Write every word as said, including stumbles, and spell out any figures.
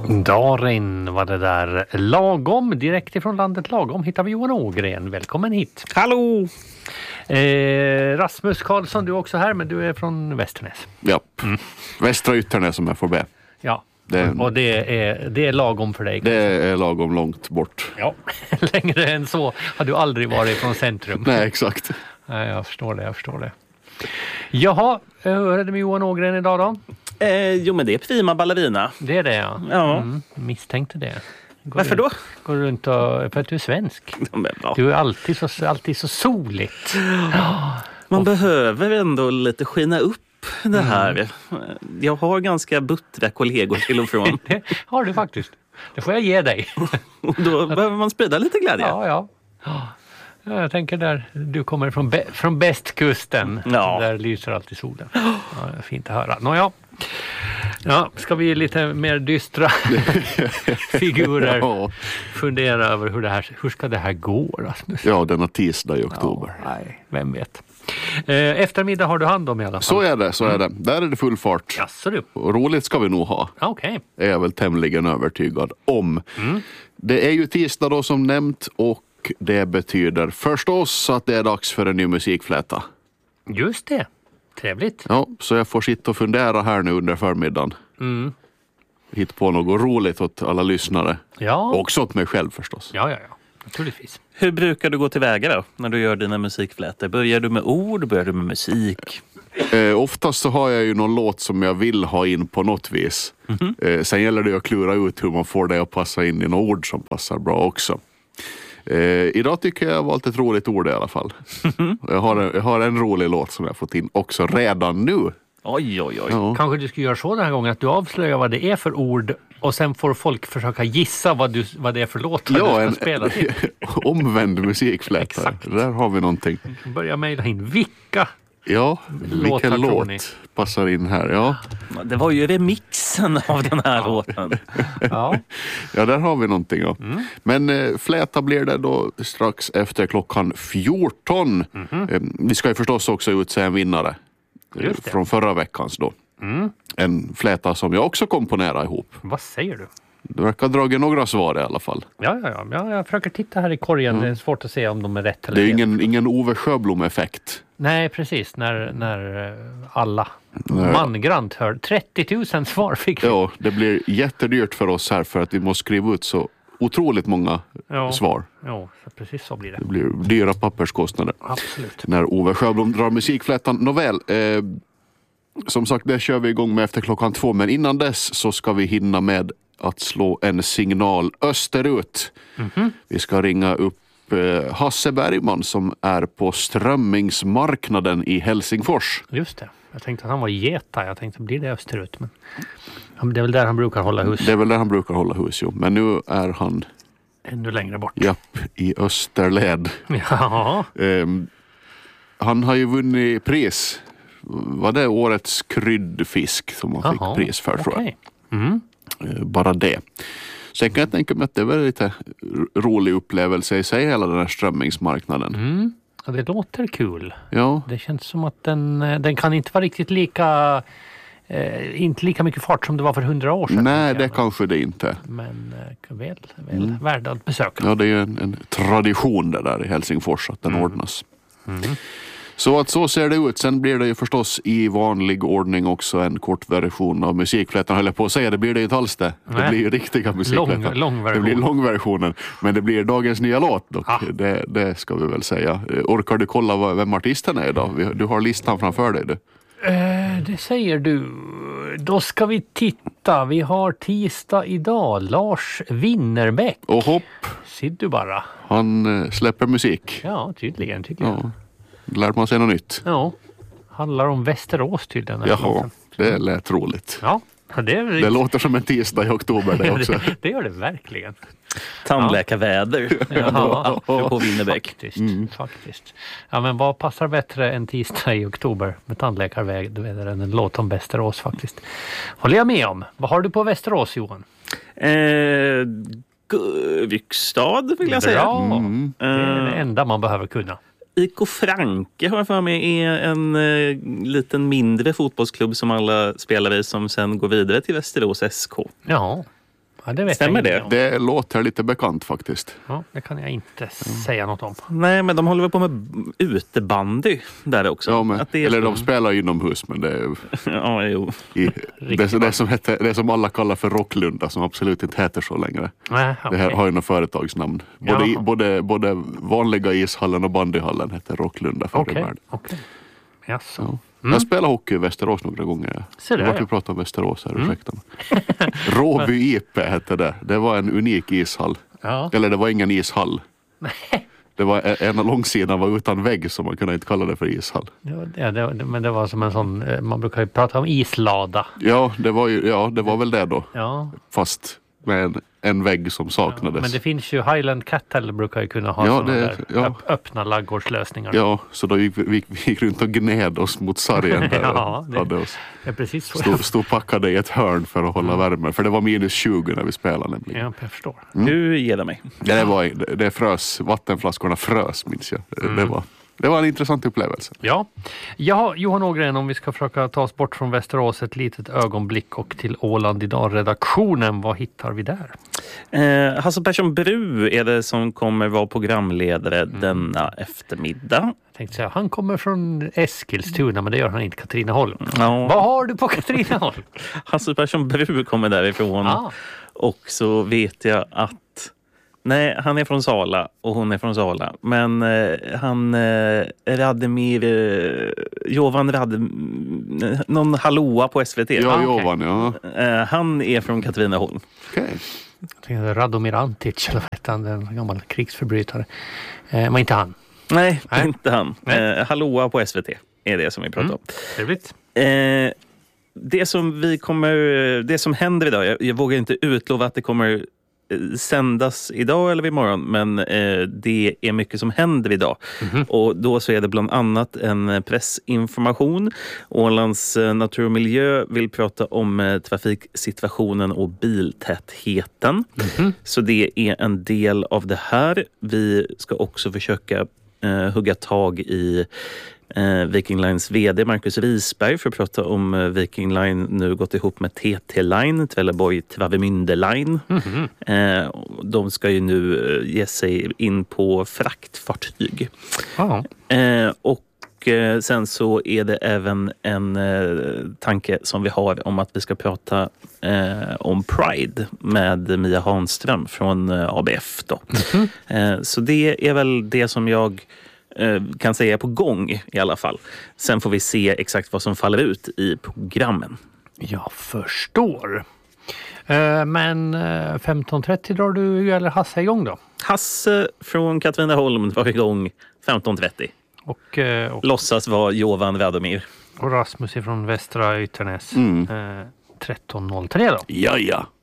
Darin var det där. Lagom, direkt ifrån landet Lagom hittar vi Johan Ågren. Välkommen hit. Hallå! Eh, Rasmus Karlsson, du är också här, men du är från Västernäs. Ja, mm. Västra Ytternäs som jag får be. Ja, det, och det är, det är lagom för dig. Det är lagom långt bort. Ja, längre än så har du aldrig varit från centrum. Nej, exakt. Nej, jag förstår det, jag förstår det. Jaha, hur är det med Johan Ågren idag då? Eh, jo, men det är prima ballerina. Det är det, ja. Ja. Mm, misstänkte det. Går Varför runt, då? Går runt och, för att du är svensk. Ja, men, ja. Du är alltid så, alltid så soligt. Man och... behöver ändå lite skina upp det här. Mm. Jag har ganska buttra kollegor till och från. Det har du faktiskt. Det får jag ge dig. Och då behöver man sprida lite glädje. Ja, ja. Ja, jag tänker där, du kommer från, be, från bästkusten. Ja. Där lyser alltid solen. Ja, fint att höra. Nåja. Ja, ska vi lite mer dystra figurer Ja. fundera över hur, det här, hur ska det här gå, Rasmus? Ja, denna tisdag i oktober. Ja, nej, vem vet. Eh, eftermiddag har du hand om i alla fall. Så är det, så är det. Där är det full fart. Jaså du. Och roligt ska vi nog ha. Okej. Okay. Är jag väl tämligen övertygad om. Mm. Det är ju tisdag då som nämnt och det betyder förstås att det är dags för en ny musikfläta. Just det. Trevligt. Ja, så jag får sitta och fundera här nu under förmiddagen. Mm. Hitta på något roligt åt alla lyssnare. Ja. Också åt mig själv förstås. Ja, ja, ja. Naturligtvis. Hur brukar du gå tillväga då när du gör dina musikflätor? Börjar du med ord? Börjar du med musik? Eh, oftast så har jag ju någon låt som jag vill ha in på något vis. Mm-hmm. Eh, sen gäller det att klura ut hur man får det att passa in i några ord som passar bra också. Eh, idag tycker jag jag har valt ett roligt ord i alla fall. Mm-hmm. Jag, har en, jag har en rolig låt som jag fått in också redan nu. Oj, oj, oj. Ja. Kanske du ska göra så den här gången att du avslöjar vad det är för ord och sen får folk försöka gissa vad, du, vad det är för låt ja, du ska en, spela till. Omvänd musikfläta. Där har vi någonting. Börja mejla in. Vilka Ja, vilken låt ni? Passar in här, ja. Det var ju remixen av den här låten. Ja. Ja, där har vi någonting, ja. Mm. Men eh, fläta blir det då strax efter klockan fjorton. Mm-hmm. Eh, vi ska ju förstås också utse en vinnare. Eh, från förra veckans då. Mm. En fläta som jag också komponerar ihop. Vad säger du? Det verkar ha dragit några svar i alla fall. Ja, ja, ja. Jag försöker titta här i korgen. Mm. Det är svårt att se om de är rätt eller fel. Det är fel. ingen, ingen Ove Sjöblom-effekt. Nej, precis. När, när alla Nej. mangrant hör. trettio tusen svar fick vi. Ja, det blir jättedyrt för oss här för att vi måste skriva ut så otroligt många ja. svar. Ja, precis så blir det. Det blir dyra papperskostnader. Absolut. När Ove Sjöblom drar musikflätan. Nåväl, eh, som sagt, det kör vi igång med efter klockan två. Men innan dess så ska vi hinna med att slå en signal österut. Mm-hmm. Vi ska ringa upp eh, Hasse Bergman som är på strömmingsmarknaden i Helsingfors. Just det. Jag tänkte att han var i Geta. Jag tänkte, blir det österut? Men det är väl där han brukar hålla hus. Det är väl där han brukar hålla hus, jo. Men nu är han ännu längre bort. Japp, i Österled. Ja. Eh, han har ju vunnit pris. Var det årets kryddfisk som han Aha, fick pris för, okay. tror jag. Mm. Bara det. Sen kan jag tänka mig att det är väl lite rolig upplevelse i sig, hela den här strömmingsmarknaden. Mm. Ja, det låter kul. Ja. Det känns som att den, den kan inte vara riktigt lika eh, inte lika mycket fart som det var för hundra år sedan. Nej, det kanske det inte. Men eh, väl, väl mm. värd att besöka. Ja, det är ju en, en tradition det där i Helsingfors att den mm. ordnas. Mm. Så att så ser det ut. Sen blir det ju förstås i vanlig ordning också en kort version av musikflätan. Höll jag på att säga, det blir det ju inte alls det. Det blir ju riktiga musikflätan. Lång, lång det blir långversionen. Men det blir dagens nya låt dock. Ah. Det, det ska vi väl säga. Orkar du kolla vem artisten är idag? Du har listan framför dig, du. Eh, det säger du. Då ska vi titta. Vi har tisdag idag. Lars Winnerbäck. Och hopp. Ser du bara. Han eh, släpper musik. Ja, tydligen, tydligen. Ja. Lär man sig något nytt. Ja, handlar om Västerås tydligen. Jaha, det lät roligt. Ja, det, är det låter som en tisdag i oktober det också. det, det gör det verkligen. Tandläkarväder. Ja, på Winnerbäck. Faktiskt, mm. faktiskt. Ja, men vad passar bättre än tisdag i oktober med tandläkarväder än en låt om Västerås faktiskt. Håller jag med om. Vad har du på Västerås, Johan? Eh... Vykstad vill jag säga. Bra. Mm. Det är det enda man behöver kunna. I K Franke har jag för mig är en eh, liten mindre fotbollsklubb som alla spelar i som sen går vidare till Västerås S K. Ja, Ja, det vet Stämmer jag det? inte om. Det låter lite bekant faktiskt. Ja, det kan jag inte säga något om. Nej, men de håller väl på med utebandy där också. Ja, men, Att det är eller så- de spelar inomhus, men det är Ja, jo. i, det, det, som heter, det som alla kallar för Rocklunda, som absolut inte heter så längre. Nej, Det här okej. har ju något företagsnamn. Både, i, Jaha. både, både vanliga ishallen och bandyhallen heter Rocklunda förr i Okej, världen. okej. Jaså. Ja. Mm. Jag spelar hockey i Västerås några gånger. Så där, Vart vi ja. pratar om Västerås här, ursäkta mig. Råby I P hette det. Det var en unik ishall. Ja. Eller det var ingen ishall. Det var en av långsidan var utan vägg, så man kunde inte kalla det för ishall. Ja, det, det, men det var som en sån, eh, man brukar ju prata om islada. Ja, det var, ju, ja, det var väl det då. Ja, Fast med en, en vägg som saknades. men det finns ju Highland Cattle brukar ju kunna ha Ja, såna det- där ja. öpp, öppna laggårdslösningar. Ja, så då gick vi, vi, vi gick runt och gned oss mot sargen där Ja, och det- hade oss. Det är precis så. Stod, stod packade i ett hörn för att hålla värmen. För det var minus tjugo när vi spelade nämligen. Ja, jag förstår. Du ger det mig. Ja, det, var, det, det frös, vattenflaskorna frös minns jag. Mm. Det, var, det var en intressant upplevelse. Ja. ja, Johan Ågren, om vi ska försöka ta oss bort från Västerås ett litet ögonblick och till Åland idag-redaktionen, vad hittar vi där? Eh, Hasse Persson Bru är det som kommer vara programledare Mm. denna eftermiddag. Jag tänkte säga, han kommer från Eskilstuna, men det gör han inte, Katrineholm. Ja. Vad har du på Katrineholm? Hasse Persson Bru kommer därifrån. Ah, Och så vet jag att... Nej, han är från Sala och hon är från Sala. Men eh, han... Eh, Rademir... Eh, Jovan Rademir... Någon hallåa på S V T. Ja, okej. Jovan, ja. Eh, han är från Katrineholm. Okej. jag tänkte Radomir Antic, eller vad hette han, en gammal krigsförbrytare. Eh, men inte han. Nej, Nej. inte han. Nej. Eh, hallåa på S V T är det som vi pratar om. Trevligt. Eh, det som vi kommer, det som händer idag, jag, jag vågar inte utlova att det kommer eh, sändas idag eller imorgon, men eh, det är mycket som händer idag. Mhm. Och då så är det bland annat en pressinformation. Ålands eh, natur och miljö vill prata om eh, trafiksituationen och biltätheten. Mhm. Så det är en del av det här. Vi ska också försöka eh, hugga tag i eh, Viking Lines vd Marcus Risberg för att prata om eh, Viking Line nu gått ihop med T T Line, Trelleborg Travemünde Line. Mhm. Eh, de ska ju nu eh, ge sig in på fraktfartyg. Ja. Eh, och eh, sen så är det även en eh, tanke som vi har om att vi ska prata eh, om Pride med Mia Hanström från eh, A B F då. Eh, så det är väl det som jag eh, kan säga är på gång i alla fall. Sen får vi se exakt vad som faller ut i programmen. Jag förstår. Eh, Men eh, femton trettio drar du eller Hasse igång då? Hasse från Katrineholm var igång femton trettio. Och, eh, och, Låtsas vara Jovan Radomir. och Rasmus från Västra Ytternäs Mm. eh, tretton noll tre då. Ja, ja.